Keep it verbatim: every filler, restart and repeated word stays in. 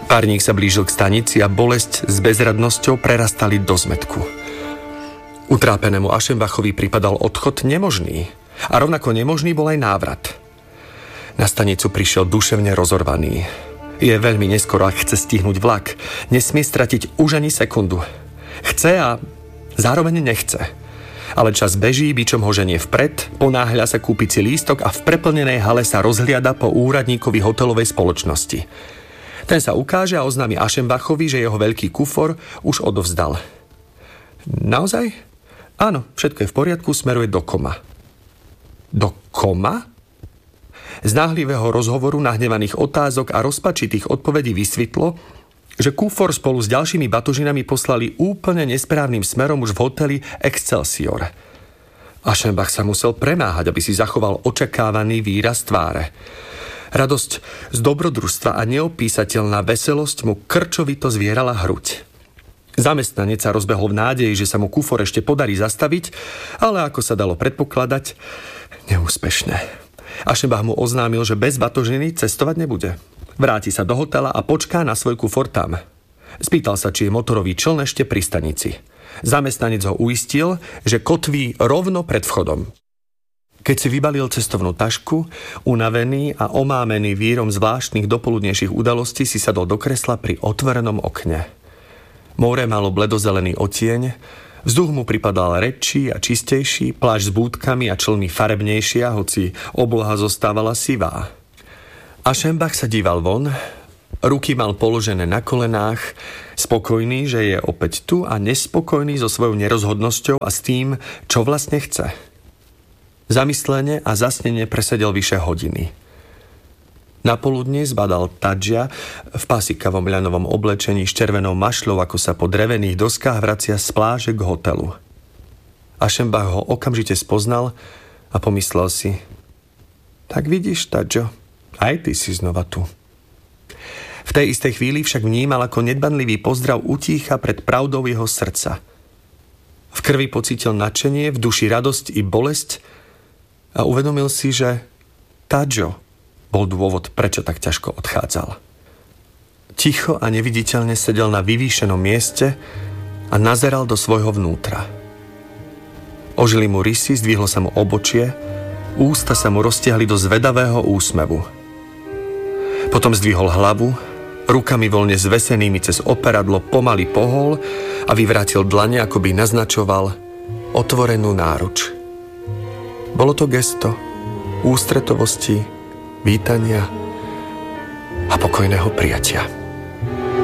Párník sa blížil k stanici a bolesť s bezradnosťou prerastali do zmätku. Utrápenému Aschenbachovi pripadal odchod nemožný a rovnako nemožný bol aj návrat. Na stanicu prišiel duševne rozorvaný. Je veľmi neskoro, ak chce stihnúť vlak. Nesmie stratiť už ani sekundu. Chce a zároveň nechce. Ale čas beží, bičom ho ženie vpred, ponáhľa sa kúpiť si lístok a v preplnenej hale sa rozhliada po úradníkovi hotelovej spoločnosti. Ten sa ukáže a oznámi Aschenbachovi, že jeho veľký kufor už odovzdal. Naozaj? Áno, všetko je v poriadku, smeruje do Koma. Do Koma? Z náhlivého rozhovoru, nahnevaných otázok a rozpačitých odpovedí vysvetlo, že kufor spolu s ďalšími batožinami poslali úplne nesprávnym smerom už v hoteli Excelsior. Aschenbach sa musel premáhať, aby si zachoval očakávaný výraz tváre. Radosť z dobrodružstva a neopísateľná veselosť mu krčovito zvierala hruď. Zamestnanec sa rozbehol v nádeji, že sa mu kufor ešte podarí zastaviť, ale ako sa dalo predpokladať, neúspešne. Aschenbach mu oznámil, že bez batožiny cestovať nebude. Vráti sa do hotela a počká na svoj kufor tam. Spýtal sa, či je motorový čln ešte pri stanici. Zamestnanec ho uistil, že kotví rovno pred vchodom. Keď si vybalil cestovnú tašku, unavený a omámený vírom zvláštnych dopoludnejších udalostí si sadol do kresla pri otvorenom okne. More malo bledozelený odtieň, vzduch mu pripadal redší a čistejší, plášť s búdkami a člny farebnejšia, hoci obloha zostávala sivá. Aschenbach sa díval von, ruky mal položené na kolenách, spokojný, že je opäť tu a nespokojný so svojou nerozhodnosťou a s tým, čo vlastne chce. Zamyslene a zasnene presedel vyše hodiny. Napoludne zbadal Tadžia v pasikavom ľanovom oblečení s červenou mašľou, ako sa po drevených doskách vracia z pláže k hotelu. Aschenbach ho okamžite spoznal a pomyslel si: tak vidíš, Tadžo, aj ty si znova tu. V tej istej chvíli však vnímal, ako nedbanlivý pozdrav utícha pred pravdou jeho srdca. V krvi pocítil nadšenie, v duši radosť i bolesť a uvedomil si, že Tadžo bol dôvod, prečo tak ťažko odchádzal. Ticho a neviditeľne sedel na vyvýšenom mieste a nazeral do svojho vnútra. Ožili mu rysy, zdvihlo sa mu obočie, ústa sa mu roztiahli do zvedavého úsmevu. Potom zdvihol hlavu, rukami voľne zvesenými cez operadlo pomaly pohol a vyvrátil dlane, ako by naznačoval otvorenú náruč. Bolo to gesto ústretovosti, vítania a pokojného prijatia.